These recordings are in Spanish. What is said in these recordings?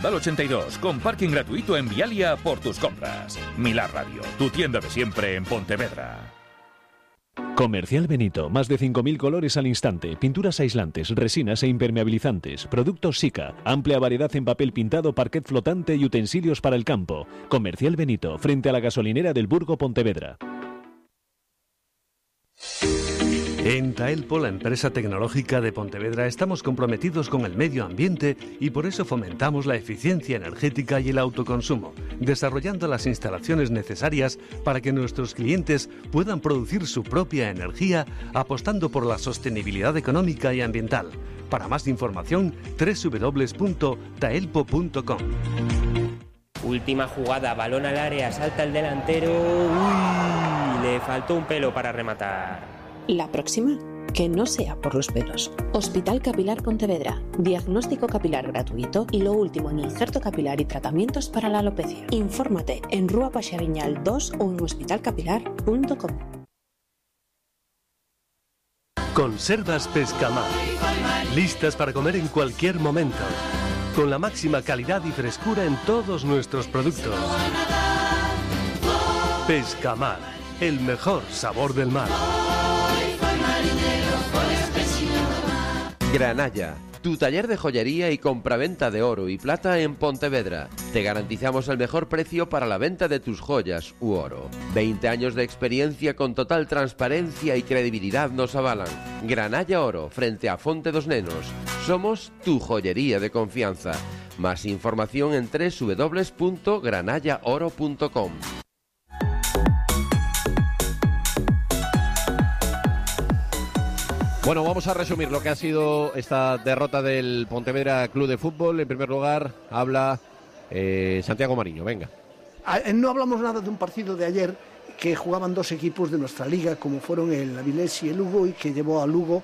Al 82, con parking gratuito en Vialia por tus compras. Milar Radio, tu tienda de siempre en Pontevedra. Comercial Benito, más de 5.000 colores al instante, pinturas aislantes, resinas e impermeabilizantes, productos Sika, amplia variedad en papel pintado, parquet flotante y utensilios para el campo. Comercial Benito, frente a la gasolinera del Burgo Pontevedra. En Taelpo, la empresa tecnológica de Pontevedra, estamos comprometidos con el medio ambiente y por eso fomentamos la eficiencia energética y el autoconsumo, desarrollando las instalaciones necesarias para que nuestros clientes puedan producir su propia energía, apostando por la sostenibilidad económica y ambiental. Para más información, www.taelpo.com. Última jugada, balón al área, salta el delantero. ¡Uy! Le faltó un pelo para rematar. La próxima, que no sea por los pelos. Hospital Capilar Pontevedra. Diagnóstico capilar gratuito y lo último en injerto capilar y tratamientos para la alopecia. Infórmate en Rúa Paxariñal 2 o en hospitalcapilar.com. Conservas Pescamar. Listas para comer en cualquier momento. Con la máxima calidad y frescura en todos nuestros productos. Pescamar. El mejor sabor del mar. Granalla, tu taller de joyería y compraventa de oro y plata en Pontevedra. Te garantizamos el mejor precio para la venta de tus joyas u oro. 20 años de experiencia con total transparencia y credibilidad nos avalan. Granalla Oro, frente a Fonte dos Nenos. Somos tu joyería de confianza. Más información en www.granallaoro.com. Bueno, vamos a resumir lo que ha sido esta derrota del Pontevedra Club de Fútbol. En primer lugar, habla Santiago Mariño, venga. No hablamos nada de un partido de ayer que jugaban dos equipos de nuestra liga, como fueron el Avilés y el Lugo, y que llevó a Lugo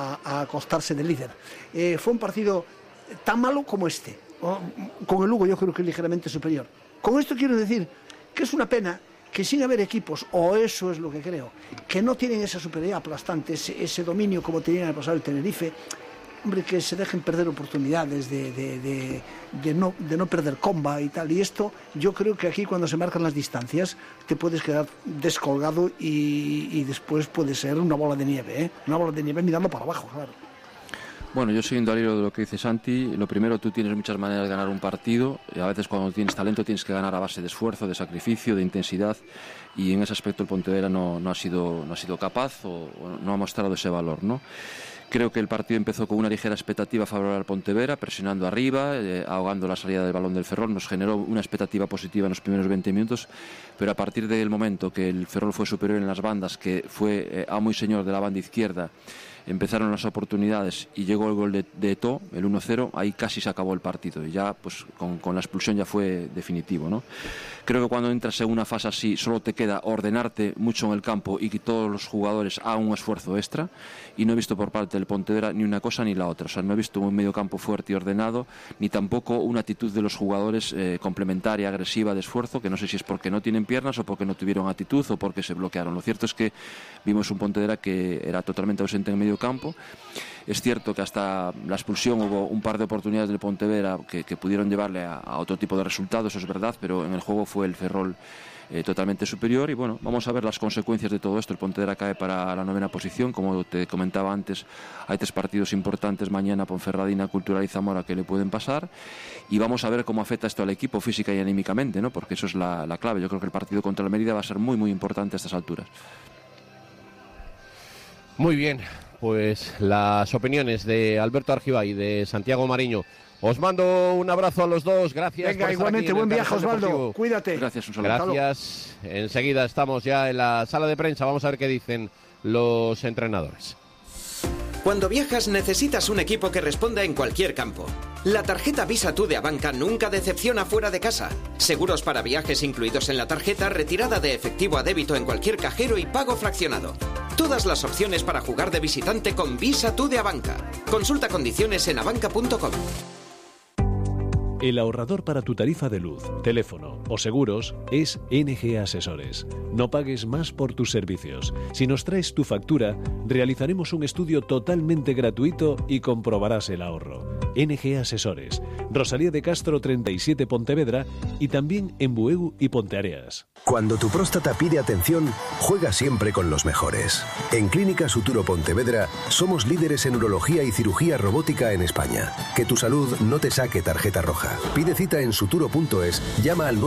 a acostarse de líder. Fue un partido tan malo como este. Con el Lugo yo creo que ligeramente superior. Con esto quiero decir que es una pena que sin haber equipos, o eso es lo que creo, que no tienen esa superioridad aplastante, ese dominio como tenían el pasado el Tenerife, hombre, que se dejen perder oportunidades de no perder comba y tal. Y esto, yo creo que aquí cuando se marcan las distancias te puedes quedar descolgado y después puede ser una bola de nieve, una bola de nieve mirando para abajo, claro. Bueno, yo soy un dalero de lo que dice Santi. Lo primero, tú tienes muchas maneras de ganar un partido. Y a veces cuando tienes talento tienes que ganar a base de esfuerzo, de sacrificio, de intensidad. Y en ese aspecto el Pontevedra no ha sido capaz o no ha mostrado ese valor, ¿no? Creo que el partido empezó con una ligera expectativa favorable al Pontevedra, presionando arriba, ahogando la salida del balón del Ferrol. Nos generó una expectativa positiva en los primeros 20 minutos, pero a partir del momento que el Ferrol fue superior en las bandas, que fue amo y señor de la banda izquierda, empezaron las oportunidades y llegó el gol de Eto'o, el 1-0, ahí casi se acabó el partido y ya pues con la expulsión ya fue definitivo, ¿no? Creo que cuando entras en una fase así solo te queda ordenarte mucho en el campo y que todos los jugadores hagan un esfuerzo extra, y no he visto por parte del Pontevedra ni una cosa ni la otra. O sea, no he visto un medio campo fuerte y ordenado, ni tampoco una actitud de los jugadores complementaria, agresiva, de esfuerzo, que no sé si es porque no tienen piernas o porque no tuvieron actitud o porque se bloquearon. Lo cierto es que vimos un Pontevedra que era totalmente ausente en medio campo. Es cierto que hasta la expulsión hubo un par de oportunidades del Pontevedra que pudieron llevarle a otro tipo de resultados, eso es verdad, pero en el juego fue el Ferrol totalmente superior. Y bueno, vamos a ver las consecuencias de todo esto. El Pontevedra cae para la 9ª posición, como te comentaba antes, hay 3 partidos importantes mañana: Ponferradina, Cultural y Zamora, que le pueden pasar, y vamos a ver cómo afecta esto al equipo física y anímicamente, ¿no? Porque eso es la clave. Yo creo que el partido contra el Mérida va a ser muy muy importante a estas alturas. Muy bien, pues las opiniones de Alberto Argibay y de Santiago Mariño. Os mando un abrazo a los dos, gracias. Venga, por igualmente, buen viaje, Osvaldo, deportivo. Cuídate. Gracias, un saludo. Gracias. Enseguida estamos ya en la sala de prensa, vamos a ver qué dicen los entrenadores. Cuando viajas necesitas un equipo que responda en cualquier campo. La tarjeta Visa Tú de Abanca nunca decepciona fuera de casa. Seguros para viajes incluidos en la tarjeta, retirada de efectivo a débito en cualquier cajero y pago fraccionado. Todas las opciones para jugar de visitante con Visa Tú de Abanca. Consulta condiciones en abanca.com. El ahorrador para tu tarifa de luz, teléfono o seguros es NG Asesores. No pagues más por tus servicios. Si nos traes tu factura, realizaremos un estudio totalmente gratuito y comprobarás el ahorro. NG Asesores, Rosalía de Castro 37 Pontevedra y también en Bueu y Ponteareas. Cuando tu próstata pide atención, juega siempre con los mejores. En Clínica Suturo Pontevedra somos líderes en urología y cirugía robótica en España. Que tu salud no te saque tarjeta roja. Pide cita en suturo.es, llama al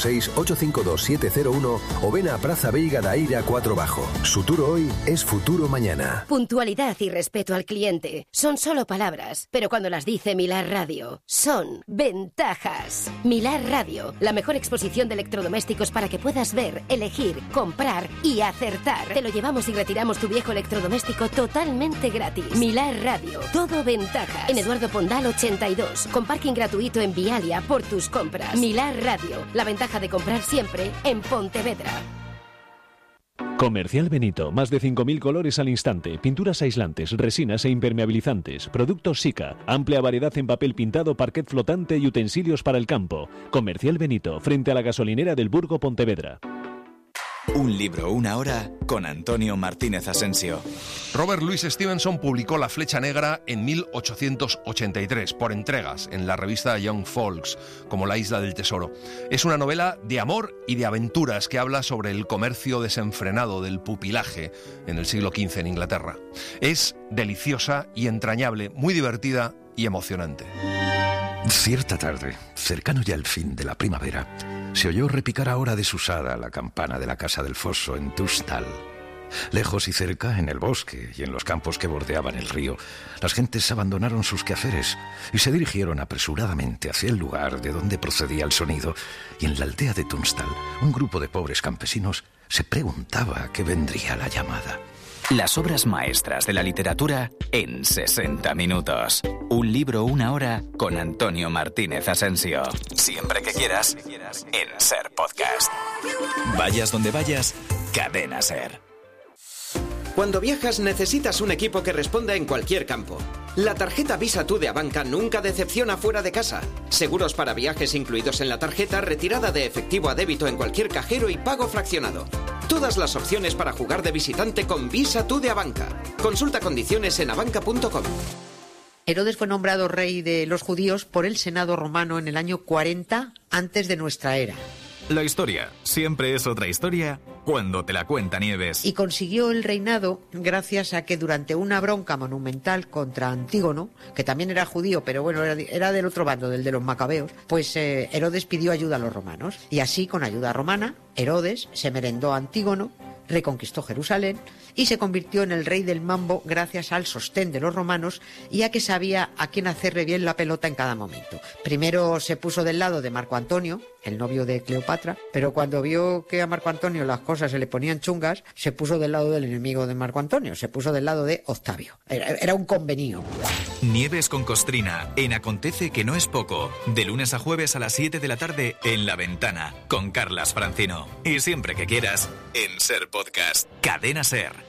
986-852-701 o ven a Praza Veiga da Eira 4 Bajo. Suturo hoy es futuro mañana. Puntualidad y respeto al cliente son solo palabras, pero cuando las dice Milar Radio, son ventajas. Milar Radio, la mejor exposición de electrodomésticos para que puedas ver, elegir, comprar y acertar. Te lo llevamos y retiramos tu viejo electrodoméstico totalmente gratis. Milar Radio, todo ventajas. En Eduardo Pondal 82, con parking gratuito en Vialia por tus compras. Milar Radio, la ventaja de comprar siempre en Pontevedra. Comercial Benito, más de 5.000 colores al instante, pinturas aislantes, resinas e impermeabilizantes, productos Sika, amplia variedad en papel pintado, parquet flotante y utensilios para el campo. Comercial Benito, frente a la gasolinera del Burgo Pontevedra. Un libro, una hora, con Antonio Martínez Asensio. Robert Louis Stevenson publicó La Flecha Negra en 1883, por entregas, en la revista Young Folks, como La Isla del Tesoro. Es una novela de amor y de aventuras que habla sobre el comercio desenfrenado del pupilaje en el siglo XV en Inglaterra. Es deliciosa y entrañable, muy divertida y emocionante. Cierta tarde, cercano ya al fin de la primavera, se oyó repicar ahora desusada la campana de la casa del foso en Tunstall. Lejos y cerca, en el bosque y en los campos que bordeaban el río, las gentes abandonaron sus quehaceres y se dirigieron apresuradamente hacia el lugar de donde procedía el sonido, y en la aldea de Tunstall, un grupo de pobres campesinos se preguntaba a qué vendría la llamada. Las obras maestras de la literatura en 60 minutos. Un libro, una hora, con Antonio Martínez Asensio. Siempre que quieras, en SER Podcast. Vayas donde vayas, Cadena SER. Cuando viajas necesitas un equipo que responda en cualquier campo. La tarjeta Visa Tú de Abanca nunca decepciona fuera de casa. Seguros para viajes incluidos en la tarjeta, retirada de efectivo a débito en cualquier cajero y pago fraccionado. Todas las opciones para jugar de visitante con Visa Tú de Abanca. Consulta condiciones en abanca.com. Herodes fue nombrado rey de los judíos por el Senado romano en el año 40 antes de nuestra era. La historia siempre es otra historia cuando te la cuenta Nieves. Y consiguió el reinado gracias a que durante una bronca monumental contra Antígono, que también era judío, pero bueno, era del otro bando, del de los macabeos, pues Herodes pidió ayuda a los romanos. Y así, con ayuda romana, Herodes se merendó a Antígono, reconquistó Jerusalén y se convirtió en el rey del mambo gracias al sostén de los romanos y a que sabía a quién hacerle bien la pelota en cada momento. Primero se puso del lado de Marco Antonio, el novio de Cleopatra, pero cuando vio que a Marco Antonio las cosas se le ponían chungas, se puso del lado del enemigo de Marco Antonio, se puso del lado de Octavio. Era un convenio. Nieves con Costrina, en Acontece que no es poco, de lunes a jueves a las 7 de la tarde en La Ventana, con Carlas Francino. Y siempre que quieras, en SER Podcast. Cadena SER.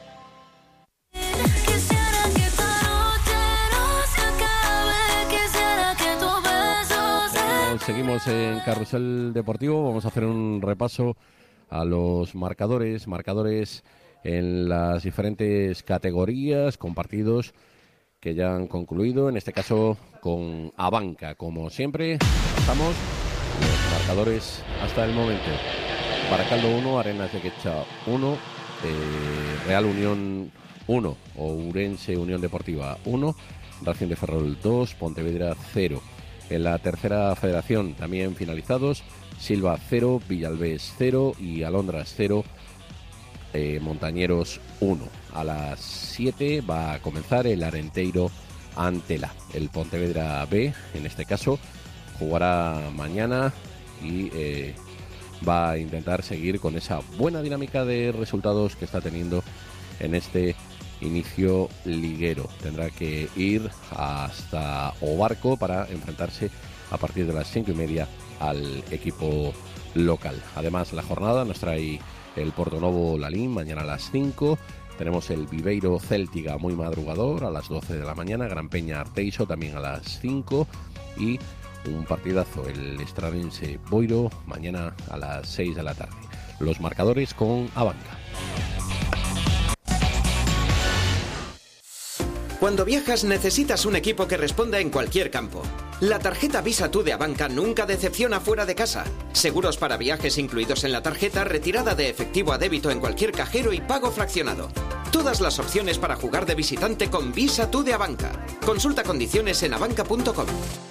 Seguimos en Carrusel Deportivo. Vamos a hacer un repaso a los marcadores en las diferentes categorías con partidos que ya han concluido, en este caso con Abanca. Como siempre, pasamos los marcadores hasta el momento. Baracaldo 1, Arenas de Quecha 1, Real Unión 1, Ourense Unión Deportiva 1, Racing de Ferrol 2, Pontevedra 0. En la tercera federación también finalizados, Silva 0, Villalbés 0 y Alondras 0, Montañeros 1. A las 7 va a comenzar el Arenteiro Antela. El Pontevedra B, en este caso, jugará mañana y va a intentar seguir con esa buena dinámica de resultados que está teniendo en este inicio liguero. Tendrá que ir hasta Obarco para enfrentarse a partir de las 5:30 al equipo local. Además, la jornada nos trae el Portonovo Lalín mañana a las 5. Tenemos el Viveiro Céltiga muy madrugador a las 12 de la mañana. Gran Peña Arteixo también a las 5. Y un partidazo, el Estradense Boiro, mañana a las 6 de la tarde. Los marcadores con Abanca. Cuando viajas necesitas un equipo que responda en cualquier campo. La tarjeta Visa Tú de Abanca nunca decepciona fuera de casa. Seguros para viajes incluidos en la tarjeta, retirada de efectivo a débito en cualquier cajero y pago fraccionado. Todas las opciones para jugar de visitante con Visa Tú de Abanca. Consulta condiciones en abanca.com.